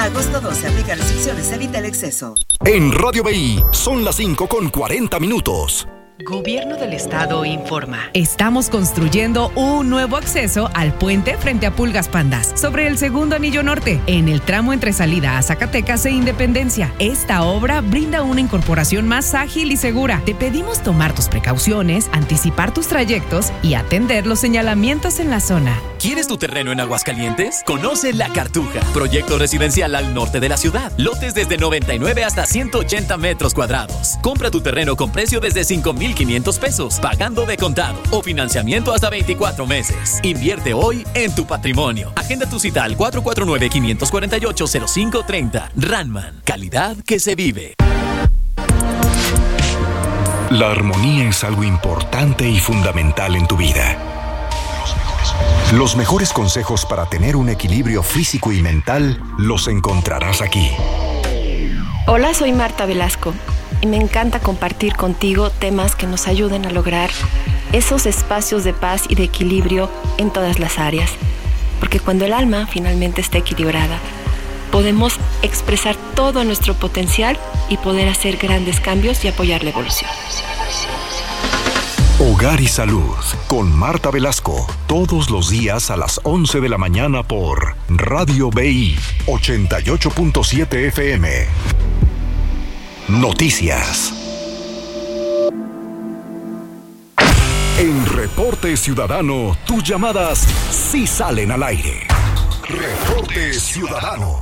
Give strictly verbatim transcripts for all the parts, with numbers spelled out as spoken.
A agosto doce, aplica restricciones, evita el exceso. En Radio B I son las cinco con cuarenta minutos. Gobierno del Estado informa. Estamos construyendo un nuevo acceso al puente frente a Pulgas Pandas, sobre el segundo anillo norte, en el tramo entre salida a Zacatecas e Independencia. Esta obra brinda una incorporación más ágil y segura. Te pedimos tomar tus precauciones, anticipar tus trayectos y atender los señalamientos en la zona. ¿Quieres tu terreno en Aguascalientes? Conoce La Cartuja, proyecto residencial al norte de la ciudad. Lotes desde noventa y nueve hasta ciento ochenta metros cuadrados. Compra tu terreno con precio desde cinco mil quinientos pesos, pagando de contado o financiamiento hasta veinticuatro meses. Invierte hoy en tu patrimonio. Agenda tu cita al cuatro cuatro nueve, cinco cuatro ocho, cero cinco tres cero. Ranman, calidad que se vive. La armonía es algo importante y fundamental en tu vida. Los mejores consejos para tener un equilibrio físico y mental los encontrarás aquí. Hola, soy Marta Velasco y me encanta compartir contigo temas que nos ayuden a lograr esos espacios de paz y de equilibrio en todas las áreas. Porque cuando el alma finalmente está equilibrada, podemos expresar todo nuestro potencial y poder hacer grandes cambios y apoyar la evolución. Hogar y Salud, con Marta Velasco, todos los días a las once de la mañana por Radio B I ochenta y ocho punto siete F M. Noticias. En Reporte Ciudadano, tus llamadas sí salen al aire. Reporte Ciudadano.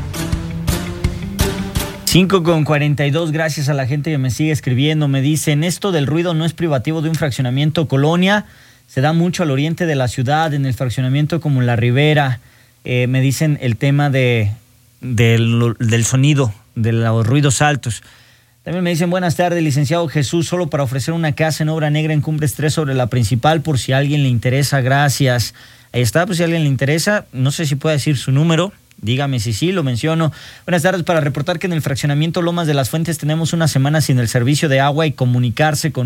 cinco con cuarenta y dos, gracias a la gente que me sigue escribiendo. Me dicen, esto del ruido no es privativo de un fraccionamiento Colonia, se da mucho al oriente de la ciudad, en el fraccionamiento como La Ribera. Eh, me dicen el tema de, de del sonido, de los ruidos altos. También me dicen, buenas tardes, licenciado Jesús, solo para ofrecer una casa en obra negra en Cumbres tres sobre la principal, por si a alguien le interesa, gracias. Ahí está, pues si a alguien le interesa, no sé si puede decir su número. Dígame si sí, lo menciono. Buenas tardes, para reportar que en el fraccionamiento Lomas de las Fuentes tenemos una semana sin el servicio de agua y comunicarse con